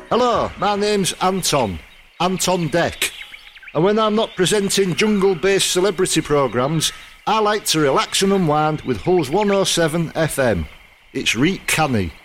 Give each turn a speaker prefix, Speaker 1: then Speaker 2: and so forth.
Speaker 1: Hello, my name's Anton Deck. And when I'm not presenting jungle-based celebrity programmes, I like to relax and unwind with Hull's 107 FM. It's Reet Canny.